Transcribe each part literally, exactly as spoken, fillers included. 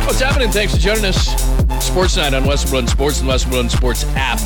What's happening? Thanks for joining us. Sports Night on Westwood One Sports and Westwood One Sports app.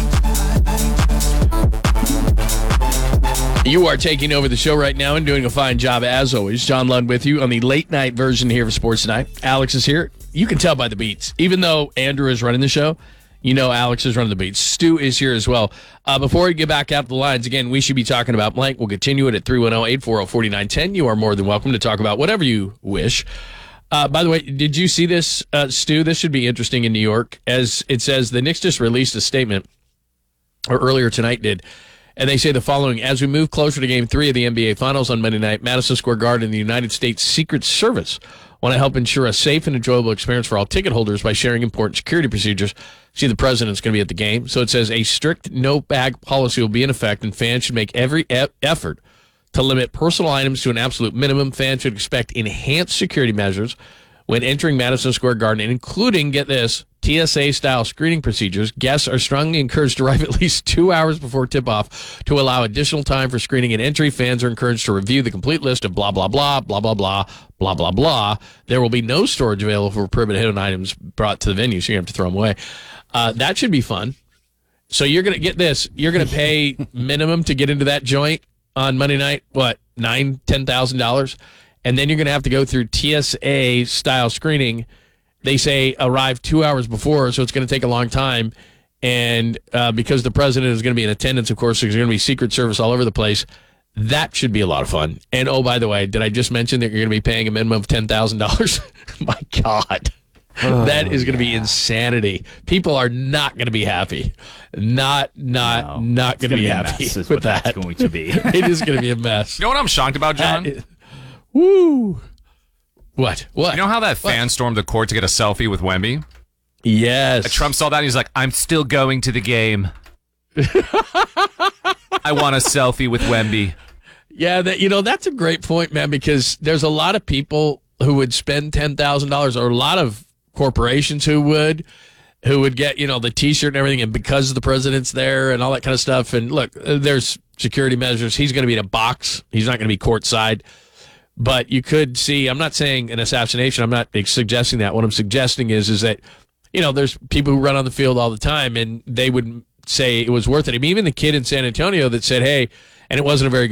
You are taking over the show right now and doing a fine job as always. John Lund with you on the late night version here of Sports Night. Alex is here. You can tell by the beats. Even though Andrew is running the show, you know Alex is running the beats. Stu is here as well. Uh, before we get back out the lines, again, we should be talking about blank. We'll continue it at three one zero, eight four zero, four nine one zero. You are more than welcome to talk about whatever you wish. Uh, by the way, did you see this, uh, Stu? This should be interesting in New York. As it says, the Knicks just released a statement, or earlier tonight did, and they say the following: as we move closer to Game Three of the N B A Finals on Monday night, Madison Square Garden and the United States Secret Service want to help ensure a safe and enjoyable experience for all ticket holders by sharing important security procedures. See, the president's going to be at the game, so it says a strict no-bag policy will be in effect, and fans should make every e- effort to limit personal items to an absolute minimum. Fans should expect enhanced security measures when entering Madison Square Garden, including, get this, T S A-style screening procedures. Guests are strongly encouraged to arrive at least two hours before tip-off to allow additional time for screening and entry. Fans are encouraged to review the complete list of blah, blah, blah, blah, blah, blah, blah, blah, blah. There will be no storage available for prohibited items brought to the venue, so you have to throw them away. Uh, that should be fun. So you're going to get this. You're going to pay minimum to get into that joint on Monday night, what, nine thousand dollars, ten thousand dollars? And then you're going to have to go through T S A-style screening. They say arrive two hours before, so it's going to take a long time. And uh, because the president is going to be in attendance, of course, there's going to be Secret Service all over the place. That should be a lot of fun. And, oh, by the way, did I just mention that you're going to be paying a minimum of ten thousand dollars? My God. Oh, that is going to yeah. be insanity. People are not going to be happy. Not, not, no, not going to be, be happy with what that. That's going to be. It is going to be a mess. You know what I'm shocked about, John? Is, woo. What? What? You know how that fan what? stormed the court to get a selfie with Wemby? Yes. And Trump saw that and he's like, I'm still going to the game. I want a selfie with Wemby. Yeah, that, you know, that's a great point, man, because there's a lot of people who would spend ten thousand dollars, or a lot of corporations who would, who would get, you know, the T-shirt and everything, and because the president's there and all that kind of stuff. And look, there's security measures. He's going to be in a box. He's not going to be courtside. But you could see, I'm not saying an assassination. I'm not suggesting that. What I'm suggesting is, is that, you know, there's people who run on the field all the time, and they would say it was worth it. I mean, even the kid in San Antonio that said, hey, and it wasn't a very good